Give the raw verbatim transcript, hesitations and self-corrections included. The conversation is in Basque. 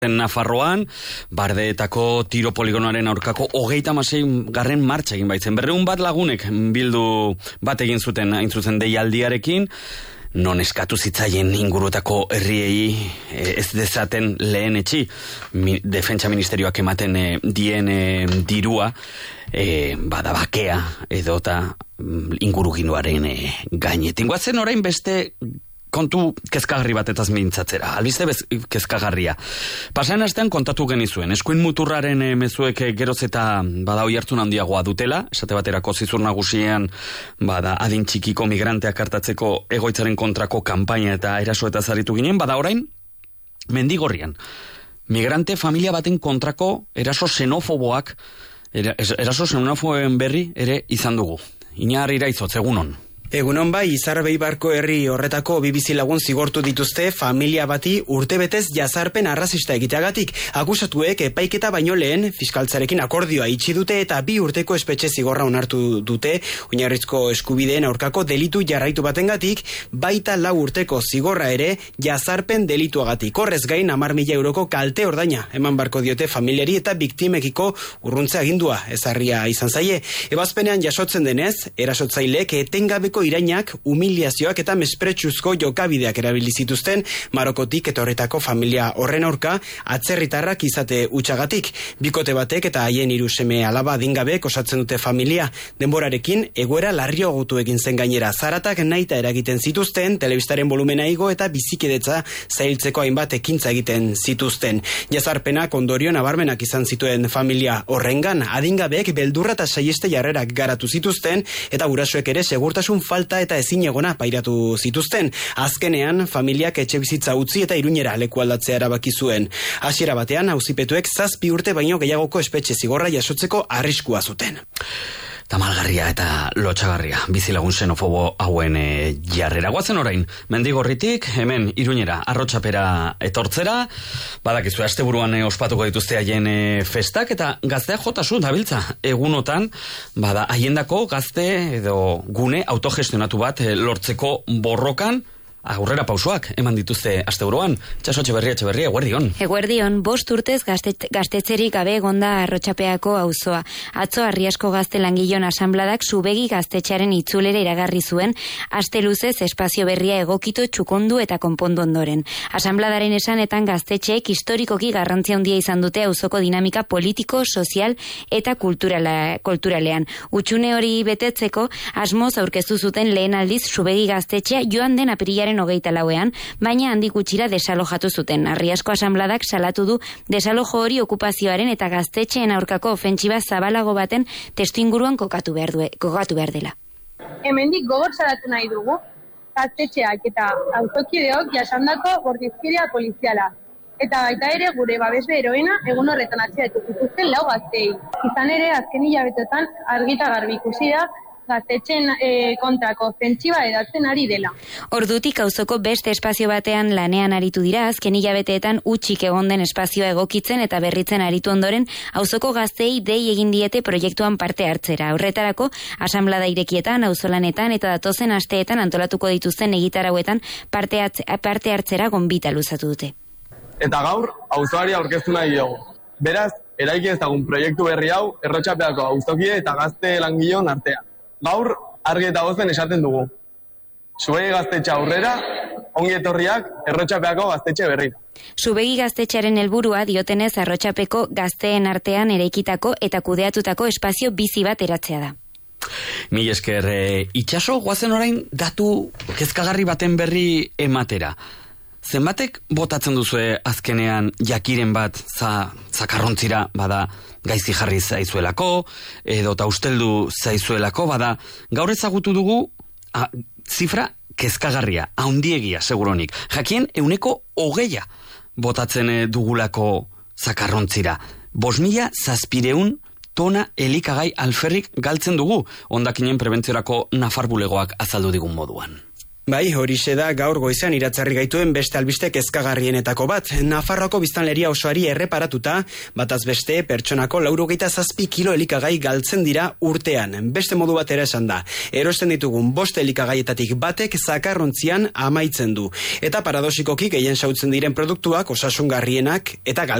Nafarroan, Bardeetako tiro poligonoaren aurkako hogeita hamasei garren martxa egin baitzen. Berreun bat lagunek bildu bat egin zuten hain zuzen deialdiarekin, non eskatu zitzaien inguruetako herriei ez dezaten lehen etxi defentsa ministerioak ematen e, dien e, dirua e, bada bakea edota inguruginduaren e, gainetin. Guazen orain beste kontu kezkagarri bat etaz mintzatzera, albiste bez kezkagarria. Pasaen astean kontatu genizuen, eskuin muturraren e, mezuek e, geroz eta bada oihartzun handiagoa dutela, esate baterako Zizur Nagusiean bada adin txikiko migranteak hartatzeko egoitzaren kontrako kanpaina eta eraso eta zaritu ginen, bada orain Mendigorrian. Migrante familia baten kontrako eraso xenofoboak, eraso xenofoboen berri ere izan dugu. Iñar Iraizotz, egunon. Egunon bai, Izarbei barko herri horretako bi bizilagun zigortu dituzte familia bati urtebetez jazarpen arrazista egiteagatik. Akusatuek epaiketa baino lehen fiskaltzarekin akordioa itxi dute eta bi urteko espetxe zigorra onartu dute oinarrizko eskubideen aurkako delitu jarraitu batengatik, baita lau urteko zigorra ere jazarpen delituagatik. Horrez gain hamar mila euroko kalte ordaina eman barko diote familiari eta biktimekiko urruntze agindua ezarria izan zaie. Ebazpenean jasotzen denez, erasotzaileek etengabeko irainak, humiliazioak eta mespretsuzko jokabideak erabili zituzten Marokotik etorritako familia horren aurka atzerritarrak izate hutsagatik. Bikote batek eta haien hiru seme alaba adingabek osatzen dute familia. Denborarekin egoera larriagotu egin zen gainera. Zaratak nahita eragiten zituzten, telebistaren volumena igo eta bizikidetza zailtzeko hainbat ekintza egiten zituzten. Jazarpenak ondorio nabarmenak izan zituen familia horrengan, adingabek beldurra eta saieste jarrerak garatu zituzten eta gurasoek ere segurtasun falta eta ezin egona pairatu zituzten. Azkenean, familiak etxe bizitza utzi eta Iruñera leku aldatzea erabaki zuen. Hasiera batean, auzipetuek zazpi urte baino gehiagoko espetxe zigorra jasotzeko arriskua zuten. Tamalgarria eta lotxagarria, bizilagun xenofobo hauen e, jarrera. Guazen orain, Mendigorritik, hemen Iruñera, Arrotxapera etortzera, badakizu, asteburuan e, ospatuko dituzte haien e, festak, eta gaztea jotasu dabiltza. Egunotan, bada, haiendako gazte edo gune autogestionatu bat e, lortzeko borrokan, aurrera pausoak eman dituzte asteburuan. Txaso Etxeberria, Etxeberria, eguerdion. Eguerdion, bost urtez gaztet, gaztetzerik gabe egonda Arrotxapeako auzoa. Atzo Arriasko Gazte Langilon Asanbladak Zubegi gaztetxearen itzulera iragarri zuen, aste luzez espazio berria egokito txukondu eta konpondu ondoren. Asanbladaren esanetan gaztetxeek historikoki garrantzia handia izan dute auzoko dinamika politiko, sozial eta kulturala, kulturalean. Utxune hori betetzeko asmoz aurkeztu zuten lehen aldiz Zubegi gaztetxea joan den apirilaren hogeita lauean, baina handik gutxira desalojatu zuten. Arriasko Asanbladak salatu du desalojo hori okupazioaren eta gaztetxeen aurkako ofentsiba zabalago baten testuinguruan kokatu behar, du, kokatu behar dela. Hemendik gogor salatu nahi dugu, gaztetxeak eta auzokideok jasandako bortizkeria poliziala. Eta baita ere gure babes beroena egun horretan atxiatu zituzten lau gaztei. Izan ere, azken hilabetetan argita garbi ikusi da gaztetxen e, kontrako ofentsiba edatzen ari dela. Ordutik auzoko beste espazio batean lanean aritu dira, azken hilabeteetan utxik egon den espazioa egokitzen eta berritzen aritu ondoren, auzoko gazteei dei egin diete proiektuan parte hartzera. Horretarako, asanblada irekietan, auzolanetan eta datozen asteetan antolatuko dituzten egitarauetan parte, atz, parte hartzera gonbita luzatu dute. Eta gaur, auzoari aurkeztu nahi diogu. Beraz, eraiki ezagun proiektu berri hau, Errotxapeako auzokide eta gazte langilon artean. Gaur, argi eta gozen esaten dugu. Zubegi gaztetxe aurrera, ongi etorriak Errotxapeako gaztetxe berri. Zubegi gaztetxearen helburua diotenez Arrotxapeko gazteen artean eraikitako eta kudeatutako espazio bizi bat eratzea da. Mil esker, e, itxaso, guazen orain datu kezkagarri baten berri ematera. Zenbatek botatzen duzue azkenean jakiren bat za, zakarrontzira, bada gaizki jarri zaizuelako, edo ta usteldu zaizuelako, bada gaur ezagutu dugu a, zifra kezkagarria, haundiegia seguronik. Jakien euneko hogeia botatzen dugulako zakarrontzira. Bos mila zazpireun tona elikagai alferrik galtzen dugu, hondakinen prebentziorako Nafar bulegoak azaldu digun moduan. Bai, horixe da gaur goizean iratzarri gaituen beste albiste kezkagarrienetako bat. Nafarroako biztanleria osoari erreparatuta, bataz beste pertsonako laurogeita zazpi kilo elikagai galtzen dira urtean. Beste modu batera esan da. Erosten ditugun bost elikagaietatik batek zakarrontzian amaitzen du. Eta paradosikoki gehien sautzen diren produktuak osasungarrienak eta